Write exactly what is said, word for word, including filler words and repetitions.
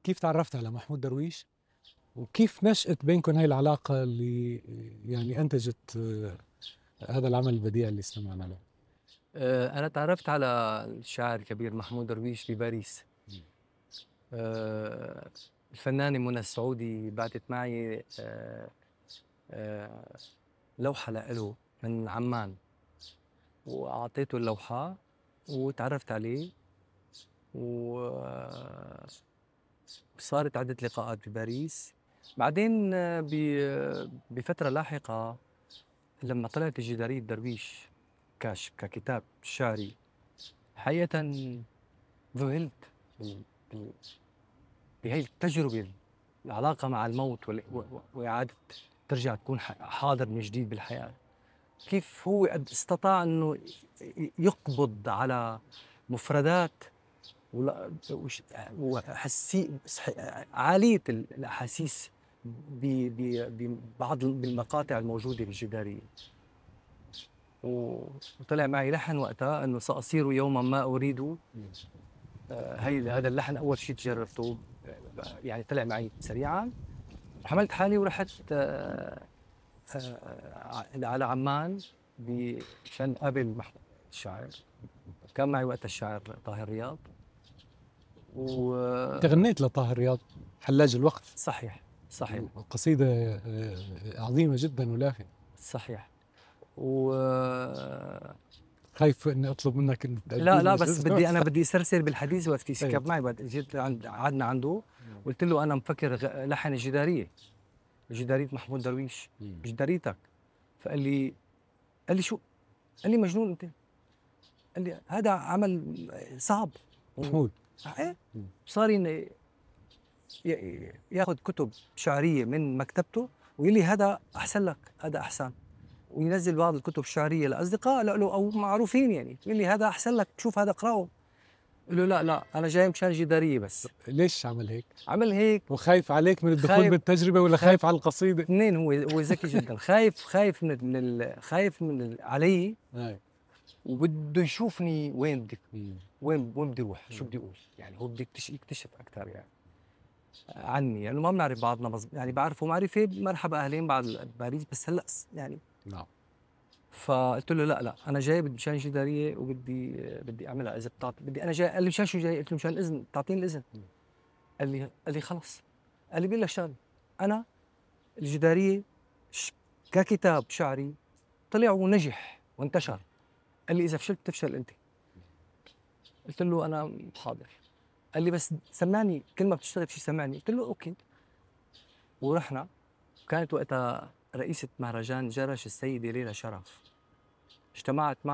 كيف تعرفت على محمود درويش؟ وكيف نشأت بينكم هاي العلاقة اللي يعني أنتجت آه، هذا العمل البديع اللي استمعنا له؟ آه، أنا تعرفت على الشاعر الكبير محمود درويش بباريس. آه، الفنانة منى السعودي بعتت معي آه، آه، لوحة لإله من عمان، وأعطيته اللوحة وتعرفت عليه، وصارت عدة لقاءات بباريس. بعدين آه، ب- بفترة لاحقة لما طلعت جدارية درويش كاش ككتاب شعري، حقيقة ذهلت بال- بال- بهي التجربة، العلاقة مع الموت وال- و- و- وإعادة ترجع تكون ح- حاضر من جديد بالحياة. كيف هو قد استطاع إنه ي- يقبض على مفردات ولا- وش- وحسي صح- عالية ال- الأحاسيس ب- ب- ببعض بالمقاطع الموجودة بالجدارية. و- وطلع معي لحن وقتها إنه سأصير يوما ما أريد. آه، هي هذا اللحن أول شيء جربته، آه، يعني طلع معي سريعا. حملت حالي ورحت آه، آه، على عمان مشان اقابل محمود الشاعر. كان معي وقتها الشاعر طاهر رياض. أنت وصحيح غنيت لطاهر رياض حلاج الوقت، صحيح قصيدة آه، عظيمة جدا ولافنة. صحيح. و خايف إني أطلب منك إنك لا تأدي لا لي بس جزء. بدي انا بدي استرسل بالحديث وقت إيه. سكب معي. بعد جيت عند قعدنا عنده، قلت له انا مفكر غ- لحن الجداريه، جداريه محمود درويش، جداريتك. فقال لي قال لي شو؟ قال لي مجنون انت؟ قال لي هذا عمل صعب. محمود. ايه. صار ين- ي- ياخذ كتب شعريه من مكتبته ويقول لي هذا احسن لك، هذا احسن، وينزل بعض الكتب الشعريه لاصدقاء له او معروفين، يعني يقول لي هذا احسن لك، شوف هذا اقراه. قل له لا لا، انا جاي مشان جداريه بس. ليش عمل هيك؟ عمل هيك. وخايف عليك من الدخول خايف بالتجربة ولا خايف خايف على القصيدة؟ اثنين. هو هو ذكي جدا. خايف خايف من من ال- خايف من ال- علي، هاي. وبده يشوفني وين بدي وين وين بدي اروح، شو بدي اقول. يعني هو بده يكتشف يكتشف اكثر يعني عني، لانه يعني ما بنعرف بعضنا مز... يعني بعرفه معرفه مرحبا اهلين بعد باريس، بس هلا يعني. نعم. فقلت له لا لا، انا جاي بدي مشان جداريه وبدي بدي اعملها اذا بتعطي بدي. انا جاي. قال لي مشان شو جاي؟ قلت له مشان الاذن، تعطيني الاذن. قال لي قال لي خلص. قال لي بقول لك شغله، انا الجداريه ش... ككتاب شعري طلع ونجح وانتشر. قال لي اذا فشلت تفشل انت. قلت له انا حاضر. قال لي بس سمعني كل ما بتشتغل شيء سمعني. قلت له اوكي. ورحنا. كانت وقتها رئيسة مهرجان جرش السيدة ليلى شرف. اجتمعت مع